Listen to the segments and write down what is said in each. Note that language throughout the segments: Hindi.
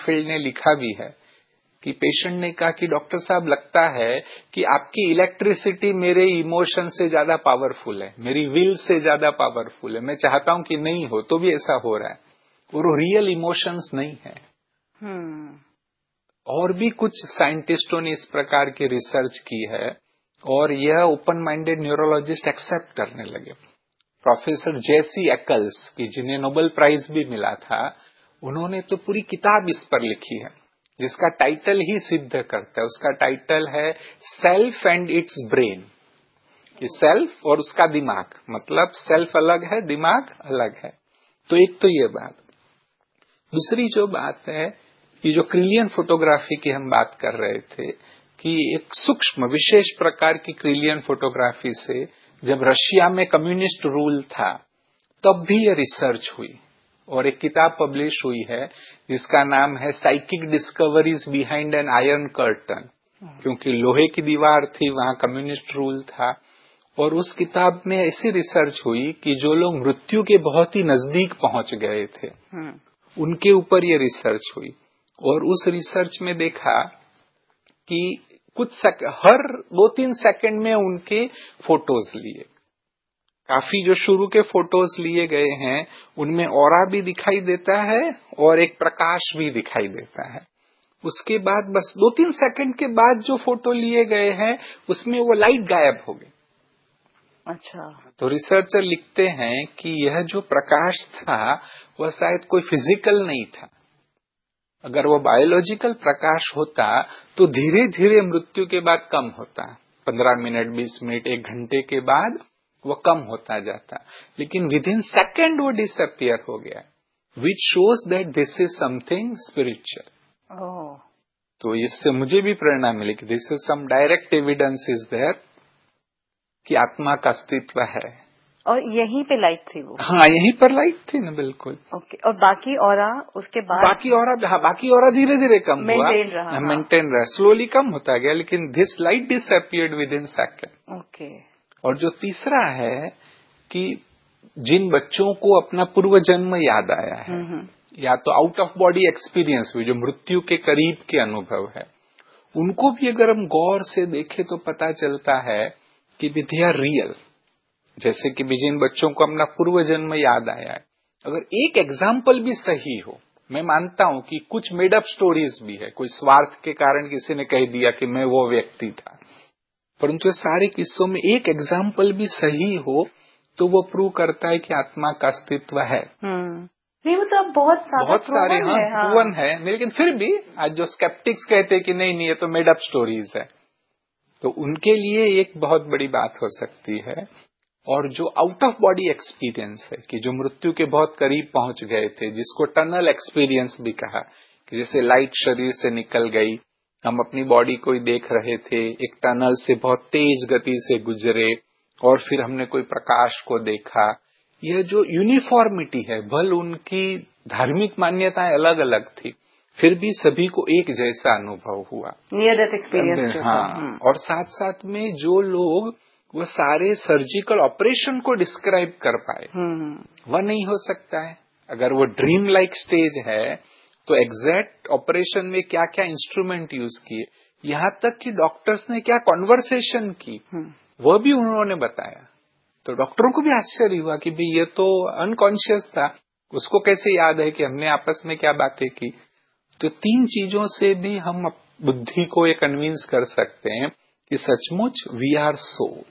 हेटफील्ड ने लिखा भी है कि पेशेंट ने कहा कि डॉक्टर साहब लगता है कि आपकी इलेक्ट्रिसिटी मेरे इमोशन से ज्यादा पावरफुल है, मेरी विल से ज्यादा पावरफुल है। मैं चाहता हूं कि नहीं हो तो भी ऐसा हो रहा है, और वो रियल इमोशंस नहीं है। और भी कुछ साइंटिस्टों ने इस प्रकार की रिसर्च की है और यह ओपन माइंडेड न्यूरोलॉजिस्ट एक्सेप्ट करने लगे। प्रोफेसर जेसी एकल्स की, जिन्हें नोबेल प्राइज भी मिला था, उन्होंने तो पूरी किताब इस पर लिखी है जिसका टाइटल ही सिद्ध करता है। उसका टाइटल है सेल्फ एंड इट्स ब्रेन, कि सेल्फ और उसका दिमाग, मतलब सेल्फ अलग है, दिमाग अलग है। तो एक तो ये बात। दूसरी जो बात है कि जो क्रिलियन फोटोग्राफी की हम बात कर रहे थे, कि एक सूक्ष्म विशेष प्रकार की क्रिलियन फोटोग्राफी से जब रशिया में कम्युनिस्ट रूल था तब भी ये रिसर्च हुई और एक किताब पब्लिश हुई है जिसका नाम है psychic discoveries behind an iron curtain, क्योंकि लोहे की दीवार थी, वहां कम्युनिस्ट रूल था। और उस किताब में ऐसी रिसर्च हुई कि जो लोग मृत्यु के बहुत ही नजदीक पहुंच गए थे उनके ऊपर ये रिसर्च हुई, और उस रिसर्च में देखा कि हर 2-3 सेकंड में उनके फोटोज लिए। काफी जो शुरू के फोटोज लिए गए हैं उनमें ऑरा भी दिखाई देता है और एक प्रकाश भी दिखाई देता है। उसके बाद बस 2-3 सेकंड के बाद जो फोटो लिए गए हैं उसमें वो लाइट गायब हो गई। अच्छा। तो रिसर्चर लिखते हैं कि यह जो प्रकाश था वह शायद कोई फिजिकल नहीं था। अगर वो बायोलॉजिकल प्रकाश होता तो धीरे धीरे मृत्यु के बाद कम होता, 15 मिनट, 20 मिनट, 1 घंटे के बाद वो कम होता जाता, लेकिन विद इन सेकेंड वो डिसअपियर हो गया, which shows that this is something spiritual. तो इससे मुझे भी प्रेरणा मिली कि this is some direct evidence is there कि आत्मा का अस्तित्व है। और यहीं पे लाइट थी वो? हाँ, यहीं पर लाइट थी ना, बिल्कुल। ओके। और बाकी ऑरा उसके बाद? बाकी ऑरा धीरे धीरे कम हुआ, मेंटेन रहा, स्लोली कम होता गया, लेकिन this light disappeared with in second. Okay. और जो तीसरा है कि जिन बच्चों को अपना पूर्व जन्म याद आया है या तो आउट ऑफ बॉडी एक्सपीरियंस हुई, जो मृत्यु के करीब के अनुभव है, उनको भी अगर हम गौर से देखें तो पता चलता है कि दे आर रियल। जैसे कि जिन बच्चों को अपना पूर्व जन्म याद आया है, अगर एक एग्जाम्पल भी सही हो, मैं मानता हूं कि कुछ मेडअप स्टोरीज भी है, कोई स्वार्थ के कारण किसी ने कह दिया कि मैं वो व्यक्ति था, परंतु ये सारे किस्सों में एक एग्जाम्पल भी सही हो तो वो प्रूव करता है कि आत्मा का अस्तित्व है। नहीं, वो तो बहुत सारे प्रूवन है, लेकिन फिर भी आज जो स्केप्टिक्स कहते हैं कि नहीं ये तो मेडअप स्टोरीज है, तो उनके लिए एक बहुत बड़ी बात हो सकती है। और जो आउट ऑफ बॉडी एक्सपीरियंस है, कि जो मृत्यु के बहुत करीब पहुंच गए थे, जिसको टनल एक्सपीरियंस भी कहा, कि जैसे लाइट शरीर से निकल गई, हम अपनी बॉडी को ही देख रहे थे, एक टनल से बहुत तेज गति से गुजरे और फिर हमने कोई प्रकाश को देखा। यह जो यूनिफॉर्मिटी है, भल उनकी धार्मिक मान्यताएं अलग अलग थी, फिर भी सभी को एक जैसा अनुभव हुआ, नियर डेथ एक्सपीरियंस। हाँ। और साथ साथ में जो लोग वो सारे सर्जिकल ऑपरेशन को डिस्क्राइब कर पाए, वह नहीं हो सकता है। अगर वो ड्रीम लाइक स्टेज है तो एग्जैक्ट ऑपरेशन में क्या क्या इंस्ट्रूमेंट यूज किए, यहाँ तक कि डॉक्टर्स ने क्या कॉन्वर्सेशन की, वह भी उन्होंने बताया। तो डॉक्टरों को भी आश्चर्य हुआ कि भाई ये तो अनकॉन्शियस था, उसको कैसे याद है कि हमने आपस में क्या बातें की। तो 3 चीजों से भी हम बुद्धि को ये कन्विंस कर सकते हैं कि सचमुच वी आर सोल,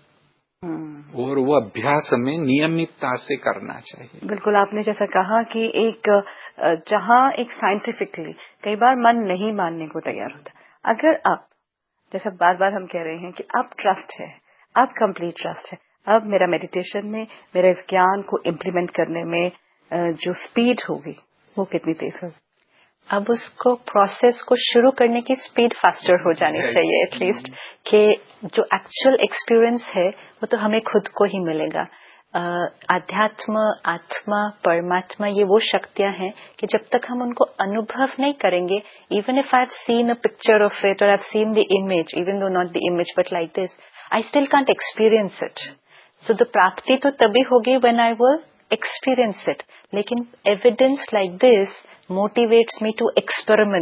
और वो अभ्यास हमें नियमितता से करना चाहिए। बिल्कुल, आपने जैसा कहा कि एक जहां एक साइंटिफिकली कई बार मन नहीं मानने को तैयार होता, अगर आप जैसा बार बार हम कह रहे हैं कि अब ट्रस्ट है, अब कंप्लीट ट्रस्ट है, अब मेरा मेडिटेशन में, मेरे इस ज्ञान को इम्प्लीमेंट करने में जो स्पीड होगी वो कितनी तेज होगी। अब उसको प्रोसेस को शुरू करने की स्पीड फास्टर हो जानी चाहिए एटलीस्ट, कि जो एक्चुअल एक्सपीरियंस है वो तो हमें खुद को ही मिलेगा। आध्यात्म, आत्मा, परमात्मा, ये वो शक्तियां हैं कि जब तक हम उनको अनुभव नहीं करेंगे, even if I have seen a picture of it और I have seen the image, even though not the image but like this, I still can't experience it. So the प्राप्ति तो तभी होगी when I will experience it, लेकिन evidence like this motivates me to experiment